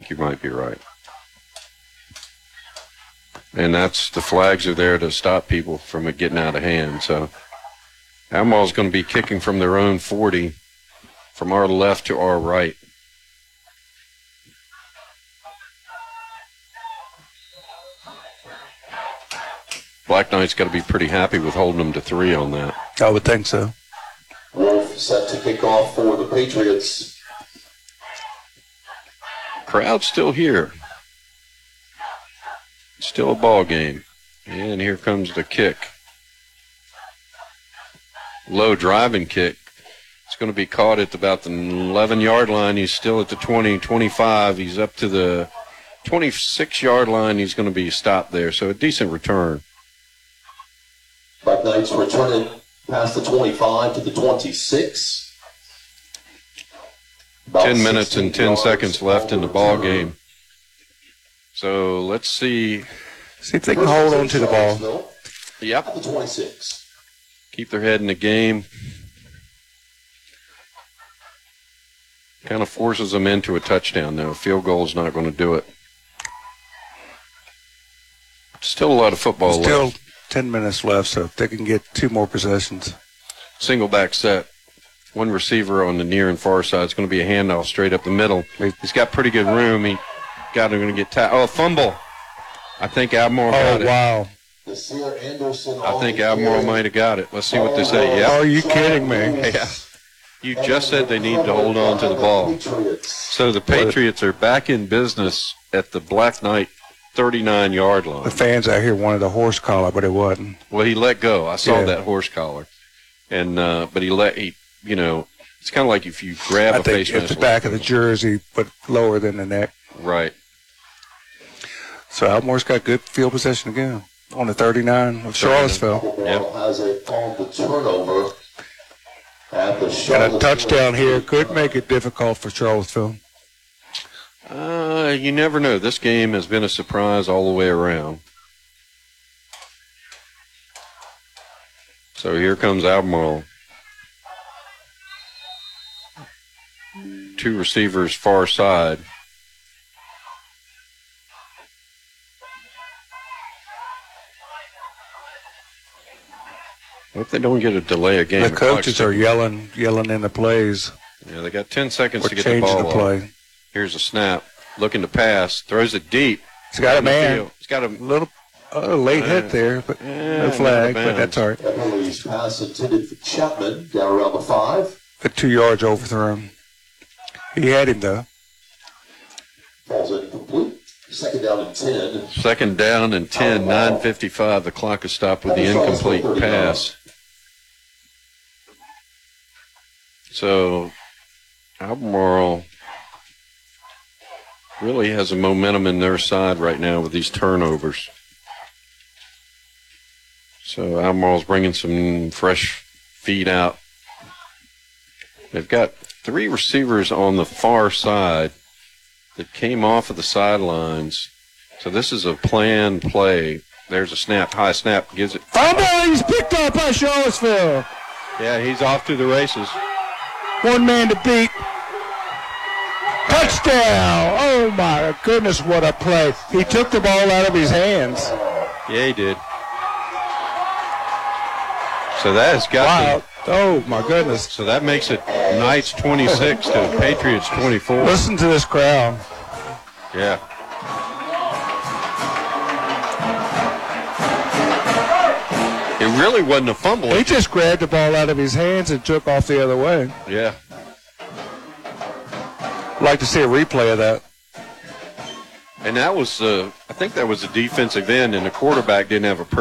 think you might be right. And that's the flags are there to stop people from it getting out of hand. So Albemarle's going to be kicking from their own 40 from our left to our right. Black Knight's got to be pretty happy with holding them to 3 on that. I would think so. Wolf set to kick off for the Patriots. Crowd's still here. Still a ball game. And here comes the kick. Low driving kick. It's going to be caught at about the 11-yard line. He's still at the 20, 25. He's up to the 26-yard line. He's going to be stopped there. So a decent return. Black Knights returning past the 25 to the 26. 10 minutes and 10 seconds left in the ball game. So let's see. See if they can hold on to the ball. Yep. At the 26. Keep their head in the game. Kind of forces them into a touchdown, though. Field goal is not going to do it. Still a lot of football left. Still 10 minutes left, so if they can get 2 more possessions. Single back set. One receiver on the near and far side. It's going to be a handoff straight up the middle. He's got pretty good room. He got him going to get a fumble. I think Albemarle got it. Oh, wow. I think Albemarle might have got it. Let's see what they say. Yeah. Are you kidding me? Yeah. You just said they need to hold on to the ball. So the Patriots are back in business at the Black Knight 39-yard line. The fans out here wanted a horse collar, but it wasn't. Well, he let go. I saw that horse collar. And but you know, it's kind of like if you grab a face mask. It's the back of the jersey, but lower than the neck. Right. So Albemarle's got good field possession again on the 39 of Charlottesville. Yep. Has it on the turnover at the and a touchdown here could make it difficult for Charlottesville. You never know. This game has been a surprise all the way around. So here comes Albemarle. 2 receivers far side. Hope they don't get a delay of game. The coaches are yelling in the plays. Yeah, they got 10 seconds or to get the ball the play. off. Here's a snap. Looking to pass. Throws it deep. He's got a man. He's got a little late hit there, but no flag, but that's all right. Penalties pass intended for Chapman down around the 5. But 2 yards overthrown. He had him, though. Ball's incomplete. Second down and 10. Second down and 10, 9:55. The clock is stopped with the incomplete pass. So Albemarle really has a momentum in their side right now with these turnovers. So Albemarle's bringing some fresh feet out. They've got 3 receivers on the far side that came off of the sidelines. So this is a planned play. There's a snap, high snap, gives it. Fumble, he's picked up by Charlottesville. Yeah, he's off to the races. 1 man to beat. Touchdown! Oh my goodness, what a play. He took the ball out of his hands. Yeah, he did. So that has got Oh my goodness. So that makes it Knights 26 to Patriots 24. Listen to this crowd. Yeah. It really wasn't a fumble. He just grabbed the ball out of his hands and took off the other way. Yeah. I'd like to see a replay of that. And that was, I think that was a defensive end, and the quarterback didn't have a